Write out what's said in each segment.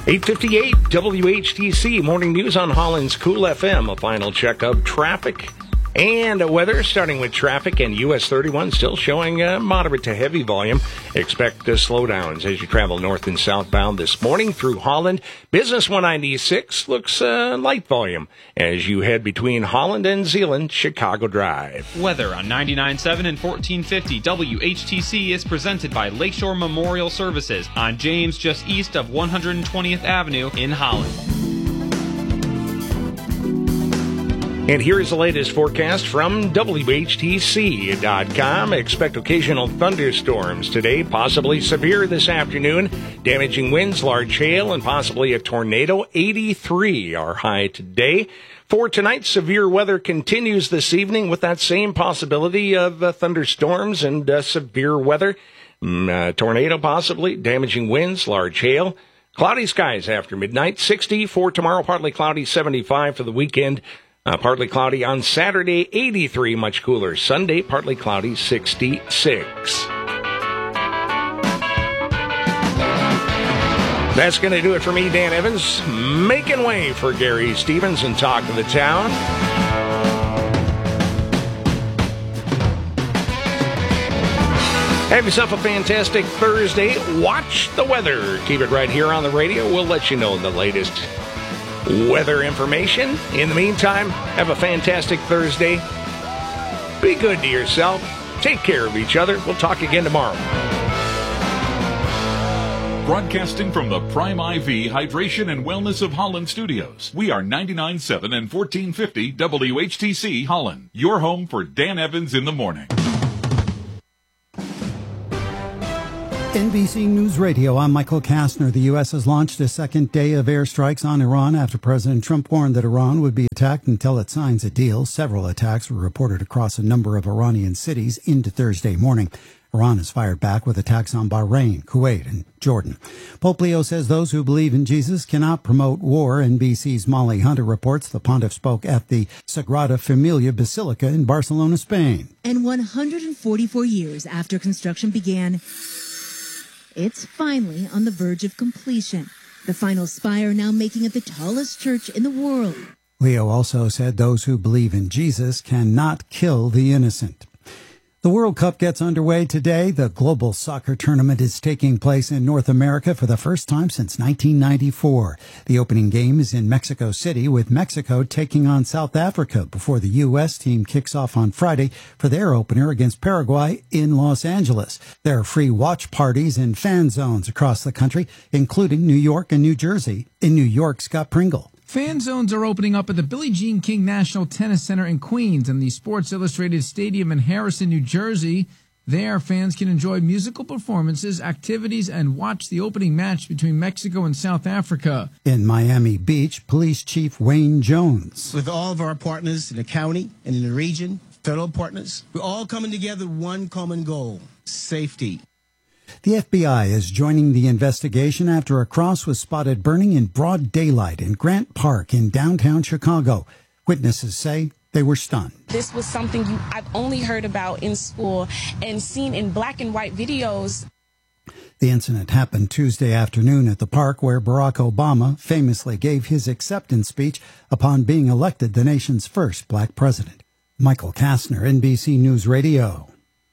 8:58 WHTC Morning News on Holland's Cool FM. A final check of traffic and weather, starting with traffic and US 31 still showing moderate to heavy volume. Expect slowdowns as you travel north and southbound this morning through Holland. Business 196 looks light volume as you head between Holland and Zeeland, Chicago Drive. Weather on 99.7 and 1450 WHTC is presented by Lakeshore Memorial Services on James, just east of 120th Avenue in Holland. And here is the latest forecast from WHTC.com. Expect occasional thunderstorms today, possibly severe this afternoon. Damaging winds, large hail, and possibly a tornado. 83 our high today. For tonight, severe weather continues this evening with that same possibility of thunderstorms and severe weather. Tornado possibly, damaging winds, large hail. Cloudy skies after midnight. 60 for tomorrow, partly cloudy, 75 for the weekend. Partly cloudy on Saturday, 83, much cooler. Sunday, partly cloudy, 66. That's going to do it for me, Dan Evans, making way for Gary Stevens and Talk of the Town. Have yourself a fantastic Thursday. Watch the weather. Keep it right here on the radio. We'll let you know the latest weather information. In the meantime, have a fantastic Thursday. Be good to yourself. Take care of each other. We'll talk again tomorrow. Broadcasting from the Prime IV Hydration and Wellness of Holland studios, we are 99.7 and 1450 WHTC Holland, your home for Dan Evans in the morning. NBC News Radio, I'm Michael Kastner. The U.S. has launched a second day of airstrikes on Iran after President Trump warned that Iran would be attacked until it signs a deal. Several attacks were reported across a number of Iranian cities into Thursday morning. Iran has fired back with attacks on Bahrain, Kuwait, and Jordan. Pope Leo says those who believe in Jesus cannot promote war. NBC's Molly Hunter reports the pontiff spoke at the Sagrada Familia Basilica in Barcelona, Spain. And 144 years after construction began, it's finally on the verge of completion. The final spire now making it the tallest church in the world. Leo also said those who believe in Jesus cannot kill the innocent. The World Cup gets underway today. The global soccer tournament is taking place in North America for the first time since 1994. The opening game is in Mexico City, with Mexico taking on South Africa before the U.S. team kicks off on Friday for their opener against Paraguay in Los Angeles. There are free watch parties and fan zones across the country, including New York and New Jersey. In New York, Scott Pringle. Fan zones are opening up at the Billie Jean King National Tennis Center in Queens and the Sports Illustrated Stadium in Harrison, New Jersey. There, fans can enjoy musical performances, activities, and watch the opening match between Mexico and South Africa. In Miami Beach, Police Chief Wayne Jones. With all of our partners in the county and in the region, federal partners, we're all coming together with one common goal: safety. The FBI is joining the investigation after a cross was spotted burning in broad daylight in Grant Park in downtown Chicago. Witnesses say they were stunned. This was something I've only heard about in school and seen in black and white videos. The incident happened Tuesday afternoon at the park where Barack Obama famously gave his acceptance speech upon being elected the nation's first black president. Michael Kastner, NBC News Radio.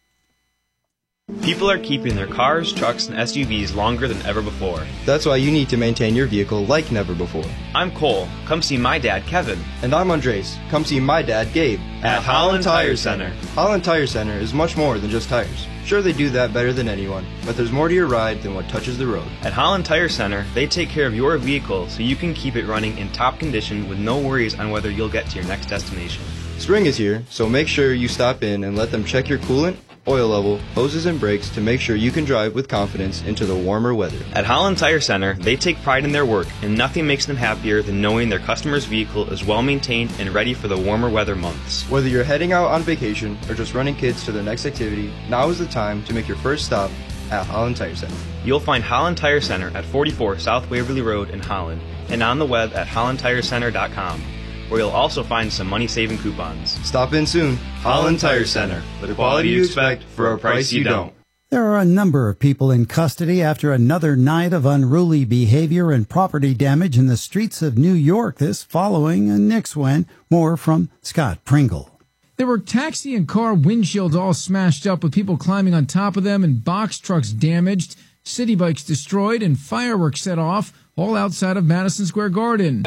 People are keeping their cars, trucks, and SUVs longer than ever before. That's why you need to maintain your vehicle like never before. I'm Cole. Come see my dad, Kevin. And I'm Andres. Come see my dad, Gabe. At Holland Tire Center. Holland Tire Center is much more than just tires. Sure, they do that better than anyone, but there's more to your ride than what touches the road. At Holland Tire Center, they take care of your vehicle so you can keep it running in top condition with no worries on whether you'll get to your next destination. Spring is here, so make sure you stop in and let them check your coolant, oil level, hoses, and brakes to make sure you can drive with confidence into the warmer weather. At Holland Tire Center, they take pride in their work, and nothing makes them happier than knowing their customer's vehicle is well maintained and ready for the warmer weather months. Whether you're heading out on vacation or just running kids to their next activity, now is the time to make your first stop at Holland Tire Center. You'll find Holland Tire Center at 44 South Waverly Road in Holland and on the web at hollandtirecenter.com, where you'll also find some money-saving coupons. Stop in soon. Holland Tire Center. The quality you expect for a price you don't. There are a number of people in custody after another night of unruly behavior and property damage in the streets of New York, this following a Knicks win. More from Scott Pringle. There were taxi and car windshields all smashed up with people climbing on top of them and box trucks damaged, city bikes destroyed, and fireworks set off, all outside of Madison Square Garden.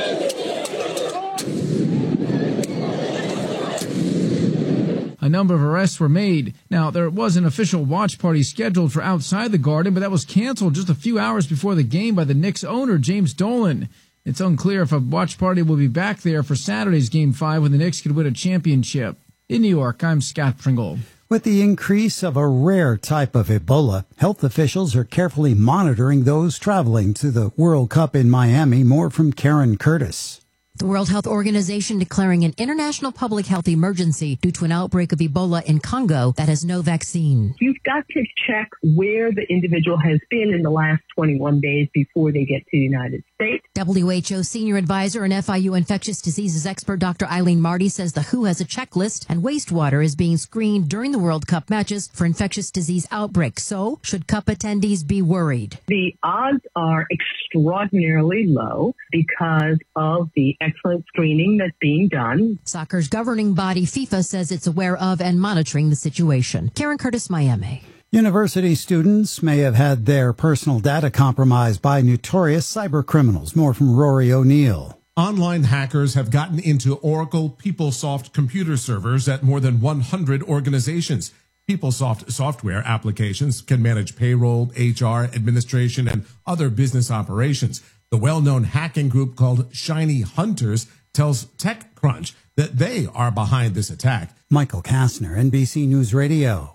A number of arrests were made. Now, there was an official watch party scheduled for outside the Garden, but that was canceled just a few hours before the game by the Knicks owner, James Dolan. It's unclear if a watch party will be back there for Saturday's Game 5 when the Knicks could win a championship. In New York, I'm Scott Pringle. With the increase of a rare type of Ebola, health officials are carefully monitoring those traveling to the World Cup in Miami. More from Karen Curtis. The World Health Organization declaring an international public health emergency due to an outbreak of Ebola in Congo that has no vaccine. You've got to check where the individual has been in the last 21 days before they get to the United States. WHO Senior Advisor and FIU Infectious Diseases expert Dr. Eileen Marty says the WHO has a checklist and wastewater is being screened during the World Cup matches for infectious disease outbreaks. So, should Cup attendees be worried? The odds are extraordinarily low because of the excellent screening that's being done. Soccer's governing body, FIFA, says it's aware of and monitoring the situation. Karen Curtis, Miami. University students may have had their personal data compromised by notorious cyber criminals. More from Rory O'Neill. Online hackers have gotten into Oracle PeopleSoft computer servers at more than 100 organizations. PeopleSoft software applications can manage payroll, HR, administration, and other business operations. The well-known hacking group called Shiny Hunters tells TechCrunch that they are behind this attack. Michael Kastner, NBC News Radio.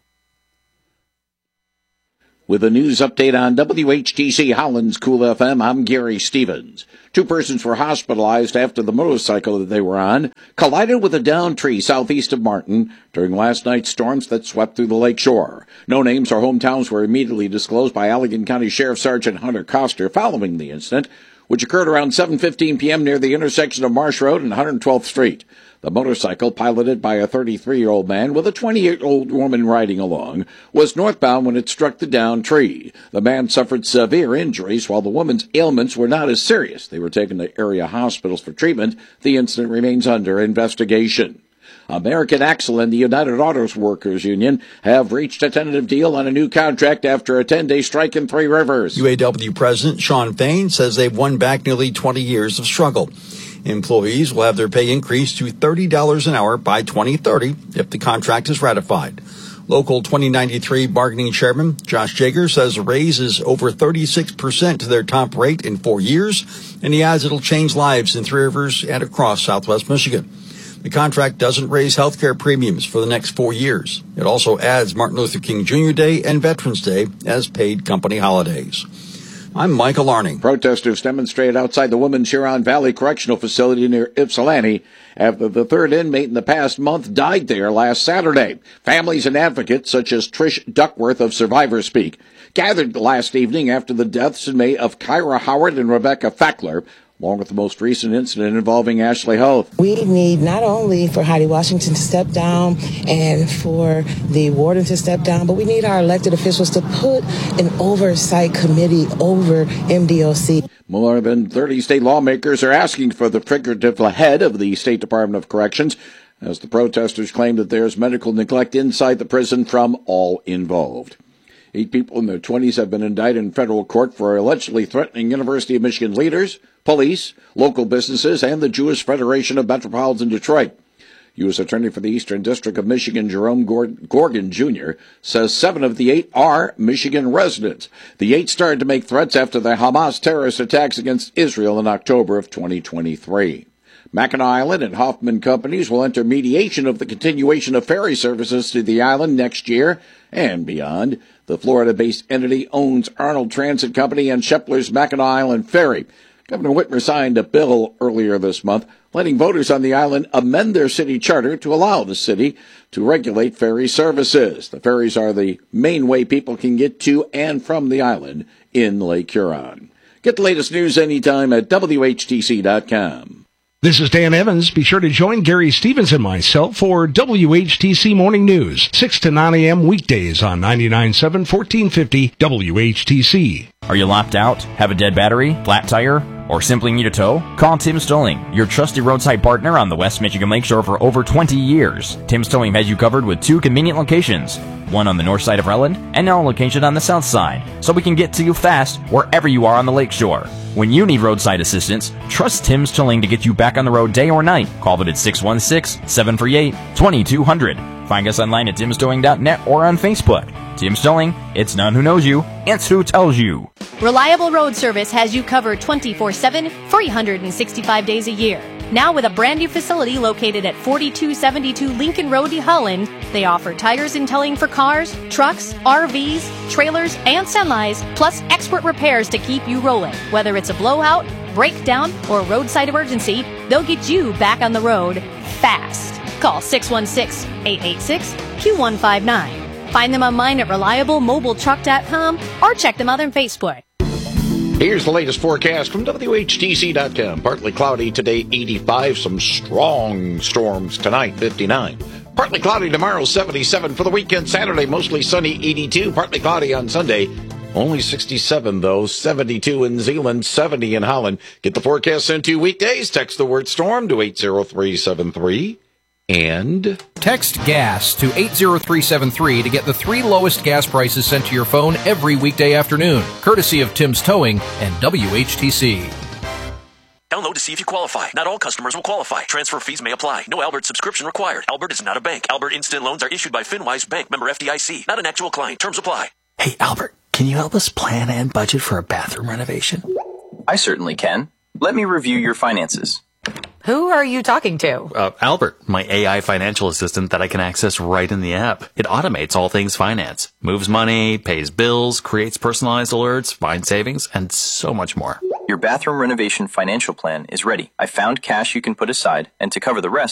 With a news update on WHTC Holland's Cool FM, I'm Gary Stevens. 2 persons were hospitalized after the motorcycle that they were on collided with a downed tree southeast of Martin during last night's storms that swept through the lake shore. No names or hometowns were immediately disclosed by Allegan County Sheriff Sergeant Hunter Koster following the incident, which occurred around 7:15 p.m. near the intersection of Marsh Road and 112th Street. The motorcycle, piloted by a 33-year-old man with a 20-year-old woman riding along, was northbound when it struck the downed tree. The man suffered severe injuries, while the woman's ailments were not as serious. They were taken to area hospitals for treatment. The incident remains under investigation. American Axle and the United Auto Workers Union have reached a tentative deal on a new contract after a 10-day strike in Three Rivers. UAW President Sean Fain says they've won back nearly 20 years of struggle. Employees will have their pay increased to $30 an hour by 2030 if the contract is ratified. Local 2093 bargaining chairman Josh Jager says the raise is over 36% to their top rate in 4 years, and he adds it'll change lives in Three Rivers and across Southwest Michigan. The contract doesn't raise health care premiums for the next 4 years. It also adds Martin Luther King Jr. Day and Veterans Day as paid company holidays. I'm Michael Arning. Protesters demonstrated outside the Women's Huron Valley Correctional Facility near Ypsilanti after the third inmate in the past month died there last Saturday. Families and advocates such as Trish Duckworth of Survivor Speak gathered last evening after the deaths in May of Kyra Howard and Rebecca Fackler, along with the most recent incident involving Ashley Hoth. We need not only for Heidi Washington to step down and for the warden to step down, but we need our elected officials to put an oversight committee over MDOC. More than 30 state lawmakers are asking for the figurative head of the State Department of Corrections, as the protesters claim that there's medical neglect inside the prison from all involved. 8 people in their 20s have been indicted in federal court for allegedly threatening University of Michigan leaders, police, local businesses, and the Jewish Federation of Metropolitan Detroit. U.S. Attorney for the Eastern District of Michigan, Jerome Gorgon Jr., says 7 of the 8 are Michigan residents. The 8 started to make threats after the Hamas terrorist attacks against Israel in October of 2023. Mackinac Island and Hoffman Companies will enter mediation of the continuation of ferry services to the island next year and beyond. The Florida-based entity owns Arnold Transit Company and Shepler's Mackinac Island Ferry. Governor Whitmer signed a bill earlier this month letting voters on the island amend their city charter to allow the city to regulate ferry services. The ferries are the main way people can get to and from the island in Lake Huron. Get the latest news anytime at WHTC.com. This is Dan Evans. Be sure to join Gary Stevens and myself for WHTC Morning News, 6 to 9 a.m. weekdays on 99.7, 1450 WHTC. Are you lopped out? Have a dead battery? Flat tire? Or simply need a tow? Call Tim's Towing, your trusty roadside partner on the West Michigan Lakeshore for over 20 years. Tim's Towing has you covered with 2 convenient locations, one on the north side of Relland and our location on the south side, so we can get to you fast wherever you are on the lakeshore. When you need roadside assistance, trust Tim's Towing to get you back on the road day or night. Call them at 616-738-2200. Find us online at timstowing.net or on Facebook. Tim's Towing, it's none who knows you, it's who tells you. Reliable Road Service has you covered 24/7, 365 days a year. Now with a brand new facility located at 4272 Lincoln Road, Holland, they offer tires and towing for cars, trucks, RVs, trailers, and semis, plus expert repairs to keep you rolling. Whether it's a blowout, breakdown, or roadside emergency, they'll get you back on the road fast. Call 616-886-Q159. Find them online at reliablemobiletruck.com or check them out on Facebook. Here's the latest forecast from WHTC.com. Partly cloudy today, 85. Some strong storms tonight, 59. Partly cloudy tomorrow, 77. For the weekend, Saturday, mostly sunny, 82. Partly cloudy on Sunday, only 67, though. 72 in Zeeland, 70 in Holland. Get the forecast sent to weekdays. Text the word storm to 80373. And text GAS to 80373 to get the 3 lowest gas prices sent to your phone every weekday afternoon, courtesy of Tim's Towing and WHTC. Download to see if you qualify. Not all customers will qualify. Transfer fees may apply. No Albert subscription required. Albert is not a bank. Albert Instant Loans are issued by FinWise Bank, member FDIC. Not an actual client. Terms apply. Hey, Albert, can you help us plan and budget for a bathroom renovation? I certainly can. Let me review your finances. Who are you talking to? Albert, my AI financial assistant that I can access right in the app. It automates all things finance, moves money, pays bills, creates personalized alerts, finds savings, and so much more. Your bathroom renovation financial plan is ready. I found cash you can put aside, and to cover the rest,